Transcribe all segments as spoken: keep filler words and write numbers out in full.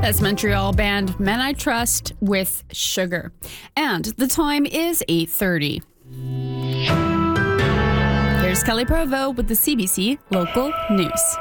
That's Montreal band Men I Trust with Sugar. And the time is eight thirty. Here's Kelly Provo with the C B C Local News.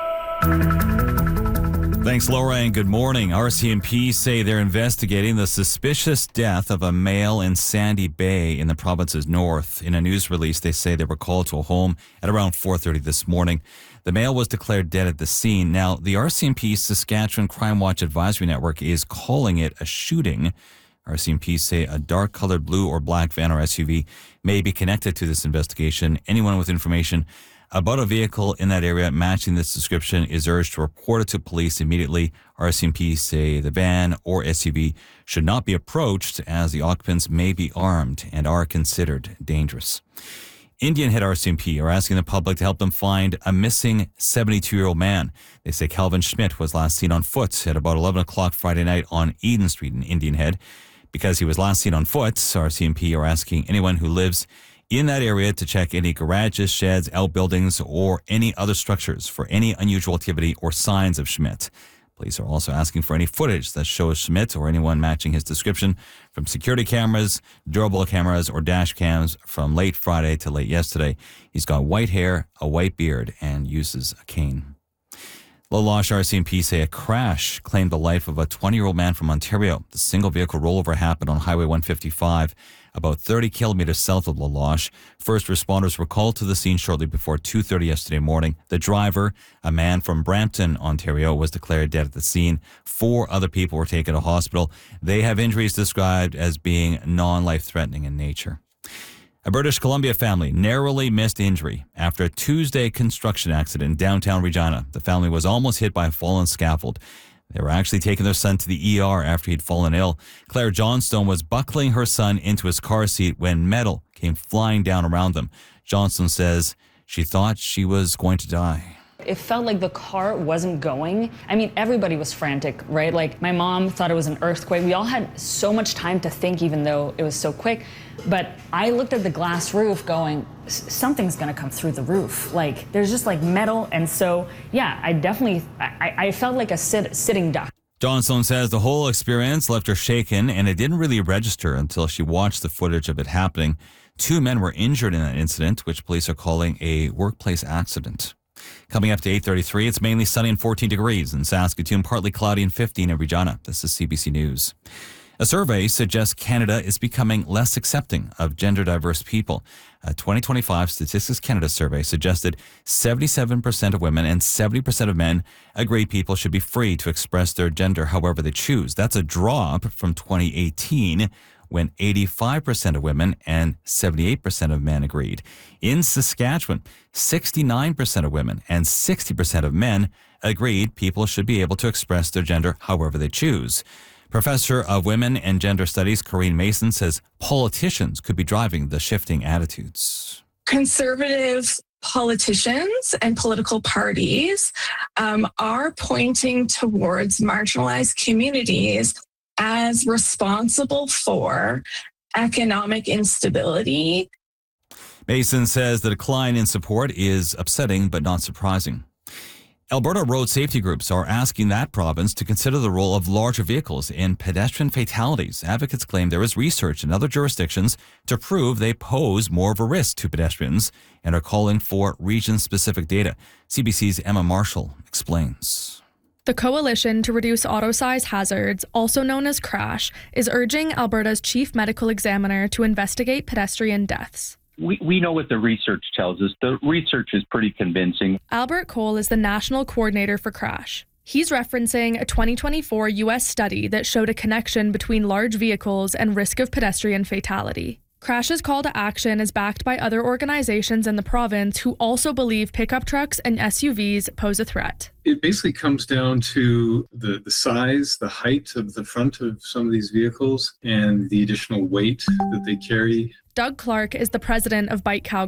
Thanks, Laura, and good morning. R C M P say they're investigating the suspicious death of a male in Sandy Bay in the province's north. In a news release, they say they were called to a home at around four thirty this morning. The male was declared dead at the scene. Now, the R C M P Saskatchewan Crime Watch Advisory Network is calling it a shooting. R C M P say a dark-colored blue or black van or S U V may be connected to this investigation. Anyone with information about a vehicle in that area matching this description is urged to report it to police immediately. R C M P say the van or S U V should not be approached as the occupants may be armed and are considered dangerous. Indian Head R C M P are asking the public to help them find a missing seventy-two-year-old man. They say Calvin Schmidt was last seen on foot at about eleven o'clock Friday night on Eden Street in Indian Head. Because he was last seen on foot, R C M P are asking anyone who lives in that area to check any garages, sheds, outbuildings, or any other structures for any unusual activity or signs of Schmidt. Police are also asking for any footage that shows Schmidt or anyone matching his description from security cameras, durable cameras, or dash cams from late Friday to late yesterday. He's got white hair, a white beard, and uses a cane. La Loche R C M P say a crash claimed the life of a twenty-year-old man from Ontario. The single-vehicle rollover happened on Highway one fifty-five, about thirty kilometers south of La Loche. First responders were called to the scene shortly before two thirty yesterday morning. The driver, a man from Brampton, Ontario, was declared dead at the scene. Four other people were taken to hospital. They have injuries described as being non-life-threatening in nature. A British Columbia family narrowly missed injury after a Tuesday construction accident in downtown Regina. The family was almost hit by a fallen scaffold. They were actually taking their son to the E R after he'd fallen ill. Claire Johnstone was buckling her son into his car seat when metal came flying down around them. Johnstone says she thought she was going to die. It felt like the car wasn't going. I mean, everybody was frantic, right? Like, my mom thought it was an earthquake. We all had so much time to think, even though it was so quick. But I looked at the glass roof going, something's gonna come through the roof. Like, there's just like metal. And so, yeah, I definitely, I, I felt like a sit, sitting duck. Johnstone says the whole experience left her shaken, and it didn't really register until she watched the footage of it happening. Two men were injured in that incident, which police are calling a workplace accident. Coming up to eight thirty-three, it's mainly sunny and fourteen degrees in Saskatoon, partly cloudy and fifteen in Regina. This is C B C News. A survey suggests Canada is becoming less accepting of gender-diverse people. A twenty twenty-five Statistics Canada survey suggested seventy-seven percent of women and seventy percent of men agree people should be free to express their gender however they choose. That's a drop from twenty eighteen, when eighty-five percent of women and seventy-eight percent of men agreed. In Saskatchewan, sixty-nine percent of women and sixty percent of men agreed people should be able to express their gender however they choose. Professor of Women and Gender Studies Corinne Mason says politicians could be driving the shifting attitudes. Conservative politicians and political parties um, are pointing towards marginalized communities as responsible for economic instability. Mason says the decline in support is upsetting but not surprising. Alberta road safety groups are asking that province to consider the role of larger vehicles in pedestrian fatalities. Advocates claim there is research in other jurisdictions to prove they pose more of a risk to pedestrians and are calling for region-specific data. C B C's Emma Marshall explains. The Coalition to Reduce Auto-Size Hazards, also known as CRASH, is urging Alberta's chief medical examiner to investigate pedestrian deaths. We, we know what the research tells us. The research is pretty convincing. Albert Cole is the national coordinator for CRASH. He's referencing a twenty twenty-four U S study that showed a connection between large vehicles and risk of pedestrian fatality. CRASH's call to action is backed by other organizations in the province who also believe pickup trucks and S U Vs pose a threat. It basically comes down to the, the size, the height of the front of some of these vehicles, and the additional weight that they carry. Doug Clark is the president of Bike Calgary.